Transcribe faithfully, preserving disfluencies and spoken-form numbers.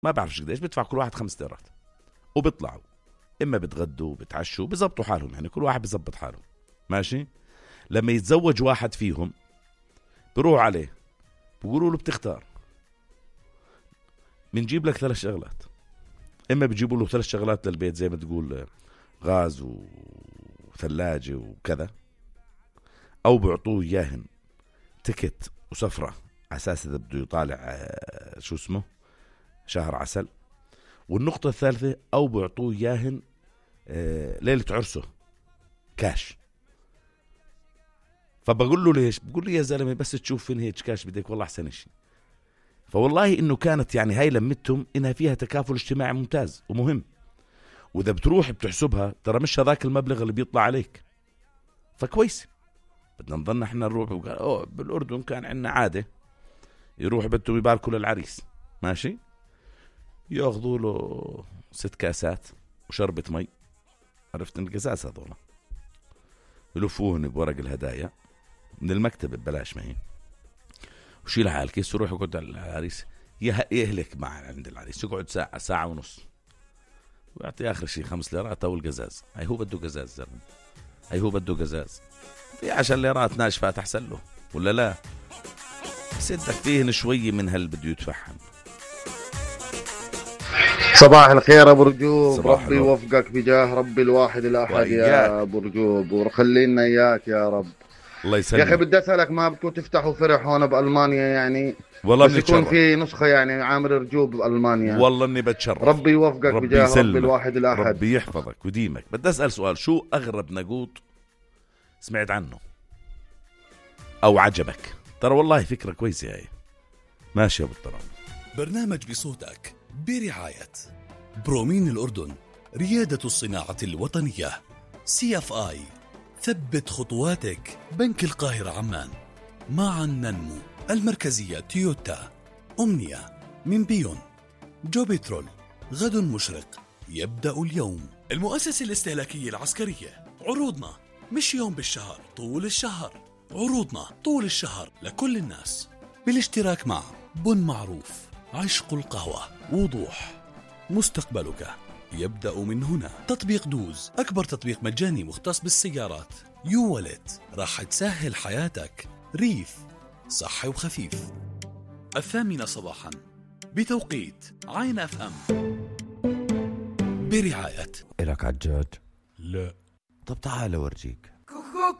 ما بعرفش قديش بدفع كل واحد خمس ليرات، وبيطلعوا إما بتغدوا بتعشوا بزبطوا حالهم، يعني كل واحد بزبط حاله ماشي. لما يتزوج واحد فيهم بروح عليه بقولوا له بتختار، بنجيب لك ثلاث شغلات، إما بتجيبوا له ثلاث شغلات للبيت زي ما تقول غاز وثلاجة وكذا، أو بيعطوه إياهن تكت وسفرة على أساس إذا بده يطالع شو اسمه شهر عسل. والنقطة الثالثة أو بيعطوه إياهن ليلة عرسه كاش. فبقول له ليش؟ بقول لي يا زلمة بس تشوف فين هيك كاش بديك والله أحسن شيء. فوالله إنه كانت يعني هاي لمتهم إنها فيها تكافل اجتماعي ممتاز ومهم، وإذا بتروح بتحسبها ترى مش هذاك المبلغ اللي بيطلع عليك، فكويس. بدنا نظن احنا نروح وقال أوه بالأردن كان عندنا عادة يروح بدهم يباركوا للعريس ماشي، ياخذوا له ست كاسات وشربة مي، عرفت القزاز هذولا، يلفوهن بورق الهدايا من المكتب ببلاش ما هي، وشيلها على الكيس وروح يقعد على العريس، يهلك مع عند العريس يقعد ساعة ساعة ونص ويعطي آخر شيء خمس ليرات أو القزاز. هاي هو بده قزاز زلمة، هاي هو بده قزاز في عشر ليرات ناشفات أحسن له ولا لا؟ سدك فيهن شوية من هل بده يتفحم. صباح الخير أبو رجوب، ربي يوفقك بجاه ربي الواحد الأحد وإياك. يا أبو رجوب وخلينا إياك يا رب. الله يسلمك. يا أخي بدي أسألك ما بدكم تفتحوا فرح هون بألمانيا يعني؟ والله بس يكون في نسخة يعني عامر رجوب بألمانيا. والله إني بتشرف. ربي يوفقك ربي بجاه يسلمك. ربي الواحد الأحد. ربي يحفظك وديمك. بدي أسأل سؤال، شو أغرب نقوط سمعت عنه أو عجبك؟ ترى والله فكرة كويسة هاي. ماشي يا أبو الطرام. برنامج بصوتك برعاية برومين الأردن، ريادة الصناعة الوطنية، سي اف آي، ثبت خطواتك، بنك القاهرة عمان، معا ننمو، المركزية تويوتا، أمنية من بيون، جو بترول، غد مشرق يبدأ اليوم، المؤسسة الاستهلاكية العسكرية. عروضنا مش يوم بالشهر، طول الشهر، عروضنا طول الشهر لكل الناس، بالاشتراك مع بن معروف، عشق القهوة، وضوح، مستقبلك يبدأ من هنا، تطبيق دوز، أكبر تطبيق مجاني مختص بالسيارات، يو والت، راح تسهل حياتك، ريف، صحي وخفيف. الثامنة صباحا بتوقيت عين اف ام، برعاية. إلك عجاج؟ لا. طب تعال أورجيك.